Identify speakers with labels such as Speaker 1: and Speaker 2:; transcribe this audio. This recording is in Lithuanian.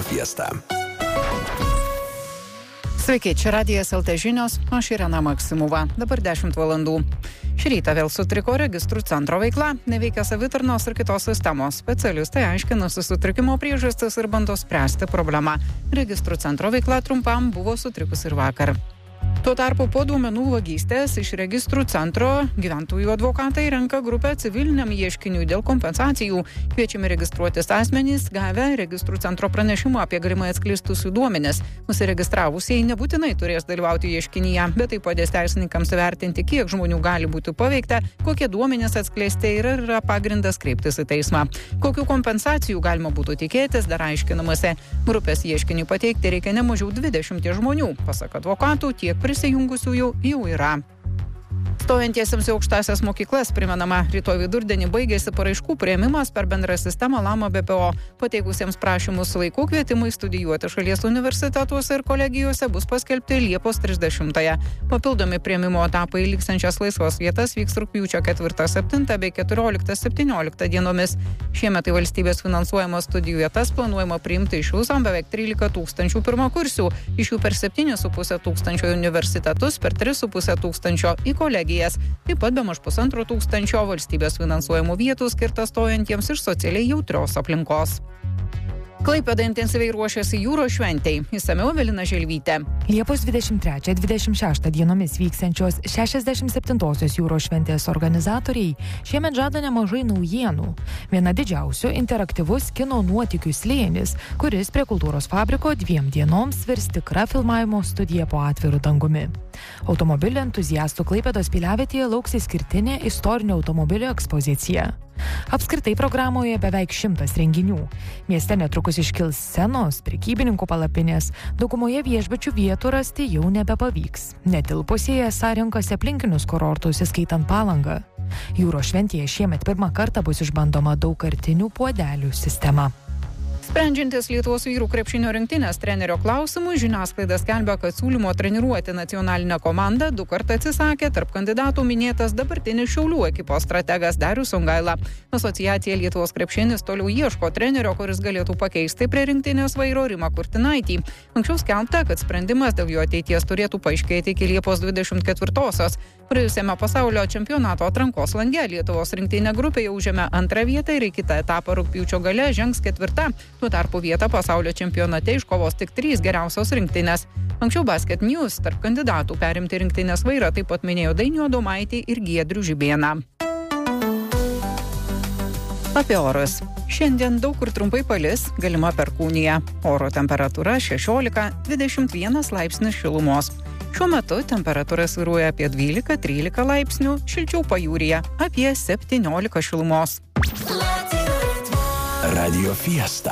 Speaker 1: Fiesta.
Speaker 2: Sveiki, čia Radijas LT žinios, aš Irena Maksimova. Dabar 10 valandų. Šį rytą vėl sutriko registrų centro veikla, neveikia savitarnos ir kitos sistemos. Specialistai aiškinasi sutrikimo priežastis ir bando spręsti problemą. Registrų centro veikla trumpam buvo sutrikus ir vakar. Tuo tarpu po duomenų vagystės iš registrų centro gyventojų advokatai renka grupę civiliniam ieškiniui dėl kompensacijų. Kviečiami registruotis asmenys gavę registrų centro pranešimą apie galimai atskleistus jų duomenis. Užsiregistravusieji nebūtinai turės dalyvauti ieškinyje, bet tai padės teisininkams įvertinti, kiek žmonių gali būti paveikta, kokie duomenys atskleisti ir ar yra pagrindas kreiptis į teismą. Kokių kompensacijų galima būtų tikėtis, dar aiškinamasi. Grupės ieškiniui pateikti reikia ne mažiau 20 žmonių. Pasak advokatų, tiek prisijungusiųjų jau yra. Stojantiesiems į aukštąsias mokyklas primenama, rytoj vidurdienį baigėsi paraiškų priėmimas per bendrą sistemą Lama BPO. Pateikusiems prašymus laiku kvietimai studijuoti šalies universitetuose ir kolegijose bus paskelbti Liepos 30-ąją. Papildomi priėmimo etapai liksančias laisvas vietas vyks rugpjūčio 4-7 bei 14-17 dienomis. Šiemet į valstybės finansuojamas studijų vietas planuojama priimti iš viso beveik 13 tūkstančių pirmakursių, iš jų per 7,5 tūkstančio universitetus, per 3,5 tūkstančio į kolegijas. Taip pat bemaž 1,5 tūkstančio valstybės finansuojamų vietų skirta stojantiems iš socialiai jautrios aplinkos. Klaipėda intensyviai ruošiasi jūros šventei. Išsamiau Evelina Želvytė.
Speaker 3: Liepos 23-26 dienomis vyksiančios 67-osios jūros šventės organizatoriai šiemet žada nemažai naujienų. Viena didžiausių - interaktyvus kino nuotykių slėnis, kuris prie kultūros fabriko 2 dienoms virs tikra filmavimo studija po atviru dangumi. Automobilių entuziastų Klaipėdos piliavietėje lauks išskirtinė istorinio automobilio ekspozicija. Apskritai programoje beveik 100 renginių. Mieste netrukus iškils scenos, prekybininkų palapinės, daugumoje viešbučių vietų rasti jau nebepavyks. Netilpusieji esą renkasi aplinkinius kurortus, įskaitant Palangą. Jūros šventėje šiemet pirmą kartą bus išbandoma daugkartinių puodelių sistema.
Speaker 2: Sprendžiantis Lietuvos vyrų krepšinio rinktinės trenerio klausimų, žiniasklaida skelbia, kad siūlymo treniruoti nacionalinę komandą 2 kartus atsisakė tarp kandidatų minėtas dabartinis Šiaulių ekipos strategas Darius Songaila. Asociacija Lietuvos krepšinis toliau ieško trenerio, kuris galėtų pakeisti prie rinktinės vairo Rimą Kurtinaitį. Anksčiau skelbta, kad sprendimas dėl jo ateities turėtų paaiškėti iki Liepos 24-osios. Praėjusiame pasaulio čempionato atrankos lange Lietuvos rinktinė grupėje užėmė 2 vietą ir į kitą etapą rugpjūčio gale žengs 4. Tuo tarpu vietą pasaulio čempionate iškovos tik 3 geriausios rinktinės. Anksčiau Basket News tarp kandidatų perimti rinktinės vairą taip pat minėjo Dainių Adomaitį ir Giedrių Žibėną. Apie orus. Šiandien daug kur trumpai palis, galima perkūnija. Oro temperatūra 16-21 laipsnis šilumos. Šiuo metu temperatūra svyruoja apie 12-13 laipsnių, šilčiau pajūryje apie 17 šilumos.
Speaker 1: Radio Fiesta.